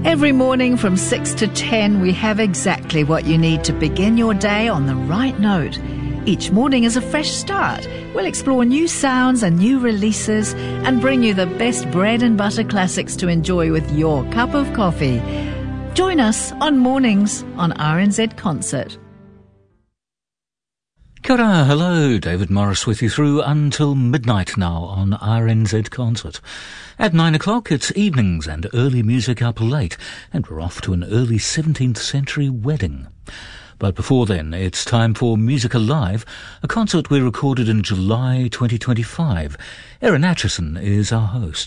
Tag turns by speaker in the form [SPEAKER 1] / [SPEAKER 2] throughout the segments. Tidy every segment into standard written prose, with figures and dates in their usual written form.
[SPEAKER 1] Every morning from 6 to 10, we have exactly what you need to begin your day on the right note. Each morning is a fresh start. We'll explore new sounds and new releases and bring you the best bread and butter classics to enjoy with your cup of coffee. Join us on Mornings on RNZ Concert.
[SPEAKER 2] Kia ora, hello, David Morris with you through until midnight now on RNZ Concert. At 9 o'clock, it's evenings and early music up late, and we're off to an early 17th century wedding. But before then, it's time for Music Alive, a concert we recorded in July 2025. Erin Atchison is our host.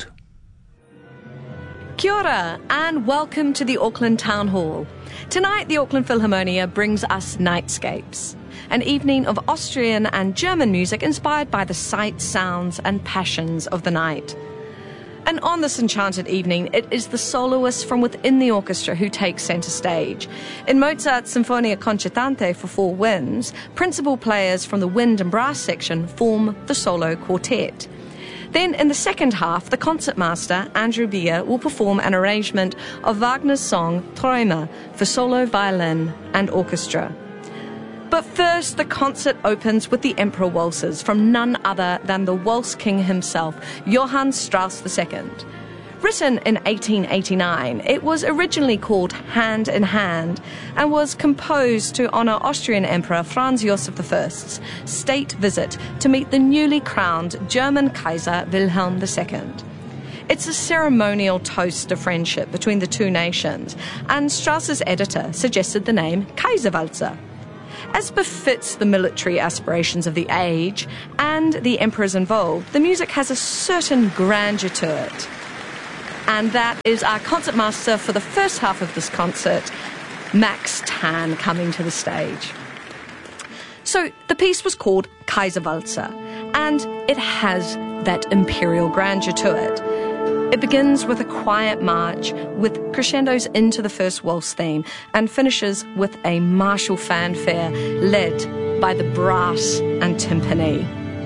[SPEAKER 3] Kia ora, and welcome to the Auckland Town Hall. Tonight, the Auckland Philharmonia brings us Nightscapes, an evening of Austrian and German music inspired by the sights, sounds and passions of the night. And on this enchanted evening, it is the soloists from within the orchestra who take centre stage. In Mozart's Sinfonia Concertante for four winds, principal players from the wind and brass section form the solo quartet. Then, in the second half, the concertmaster, Andrew Beer, will perform an arrangement of Wagner's song Träume for solo violin and orchestra. But first, the concert opens with the Emperor Waltzes from none other than the Waltz King himself, Johann Strauss II. Written in 1889, it was originally called Hand in Hand and was composed to honour Austrian Emperor Franz Josef I's state visit to meet the newly crowned German Kaiser Wilhelm II. It's a ceremonial toast of friendship between the two nations, and Strauss's editor suggested the name Kaiserwalzer. As befits the military aspirations of the age and the emperors involved, the music has a certain grandeur to it. And that is our concertmaster for the first half of this concert, Max Tan, coming to the stage. So the piece was called Kaiserwalzer, and it has that imperial grandeur to it. It begins with a quiet march with crescendos into the first waltz theme and finishes with a martial fanfare led by the brass and timpani.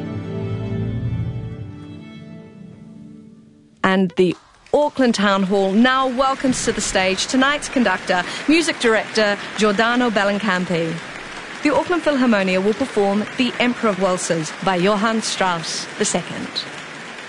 [SPEAKER 3] And the Auckland Town Hall now welcomes to the stage tonight's conductor, music director Giordano Bellincampi. The Auckland Philharmonia will perform The Emperor Waltzes by Johann Strauss II.